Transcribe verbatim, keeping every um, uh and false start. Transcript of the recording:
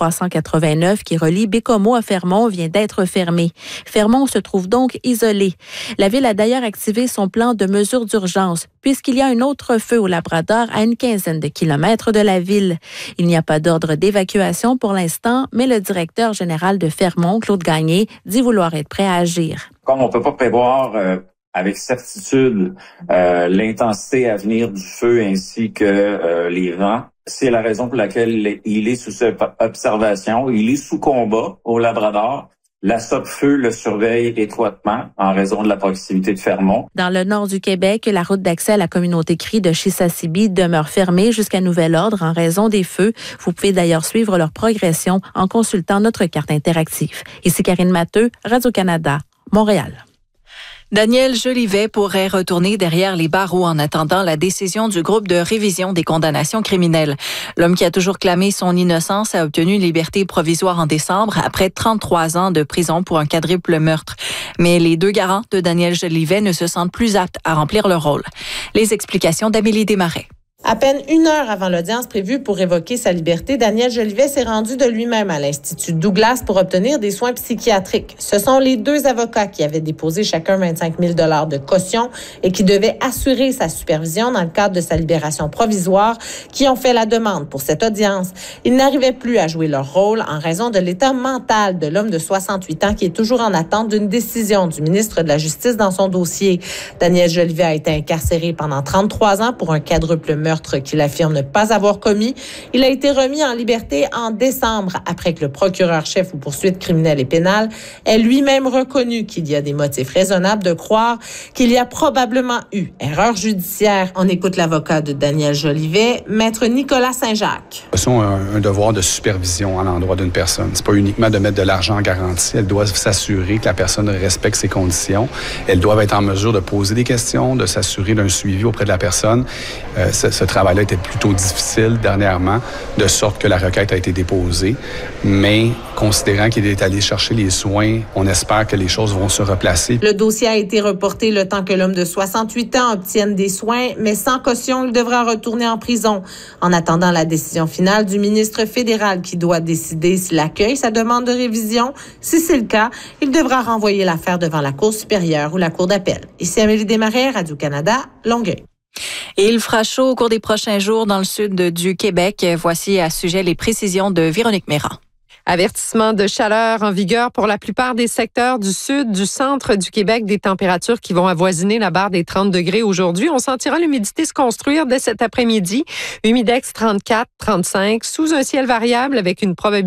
trois cent quatre-vingt-neuf qui relie Baie-Comeau à Fermont vient d'être fermé. Fermont se trouve donc isolé. La ville a d'ailleurs activé son plan de mesures d'urgence puisqu'il y a un autre feu au Labrador à une quinzaine de kilomètres de la ville. Il n'y a pas d'ordre d'évacuation pour l'instant, mais le directeur général de Fermont, Claude Gagné, dit vouloir être prêt à agir. Comme on ne peut pas prévoir euh, avec certitude euh, l'intensité à venir du feu ainsi que euh, les vents, c'est la raison pour laquelle il est sous observation. Il est sous combat au Labrador. La Sopfeu le surveille étroitement en raison de la proximité de Fermont. Dans le nord du Québec, la route d'accès à la communauté Cri de Chisasibi demeure fermée jusqu'à nouvel ordre en raison des feux. Vous pouvez d'ailleurs suivre leur progression en consultant notre carte interactive. Ici Karine Matteux, Radio-Canada, Montréal. Daniel Jolivet pourrait retourner derrière les barreaux en attendant la décision du groupe de révision des condamnations criminelles. L'homme qui a toujours clamé son innocence a obtenu une liberté provisoire en décembre après trente-trois ans de prison pour un quadruple meurtre. Mais les deux garants de Daniel Jolivet ne se sentent plus aptes à remplir leur rôle. Les explications d'Amélie Desmarais. À peine une heure avant l'audience prévue pour évoquer sa liberté, Daniel Jolivet s'est rendu de lui-même à l'Institut Douglas pour obtenir des soins psychiatriques. Ce sont les deux avocats qui avaient déposé chacun vingt-cinq mille dollars de caution et qui devaient assurer sa supervision dans le cadre de sa libération provisoire qui ont fait la demande pour cette audience. Ils n'arrivaient plus à jouer leur rôle en raison de l'état mental de l'homme de soixante-huit ans qui est toujours en attente d'une décision du ministre de la Justice dans son dossier. Daniel Jolivet a été incarcéré pendant trente-trois ans pour un quadruple meurtre qu'il affirme ne pas avoir commis. Il a été remis en liberté en décembre après que le procureur-chef aux poursuites criminelles et pénales ait lui-même reconnu qu'il y a des motifs raisonnables de croire qu'il y a probablement eu erreur judiciaire. On écoute l'avocat de Daniel Jolivet, maître Nicolas Saint-Jacques. Ce sont un, un devoir de supervision à l'endroit d'une personne. C'est pas uniquement de mettre de l'argent en garantie. Elles doivent s'assurer que la personne respecte ses conditions. Elles doivent être en mesure de poser des questions, de s'assurer d'un suivi auprès de la personne. Euh, ce, ce travail-là était plutôt difficile dernièrement, de sorte que la requête a été déposée. Mais considérant qu'il est allé chercher les soins, on espère que les choses vont se replacer. Le dossier a été reporté le temps que l'homme de soixante-huit ans obtienne des soins, mais sans caution, il devra retourner en prison. En attendant la décision finale du ministre fédéral qui doit décider s'il accueille sa demande de révision. Si c'est le cas, il devra renvoyer l'affaire devant la Cour supérieure ou la Cour d'appel. Ici Amélie Desmarais, Radio-Canada, Longueuil. Et il fera chaud au cours des prochains jours dans le sud du Québec. Voici à ce sujet les précisions de Véronique Méran. Avertissement de chaleur en vigueur pour la plupart des secteurs du sud, du centre du Québec, des températures qui vont avoisiner la barre des trente degrés aujourd'hui. On sentira l'humidité se construire dès cet après-midi. Humidex trente-quatre, trente-cinq, sous un ciel variable avec une probabilité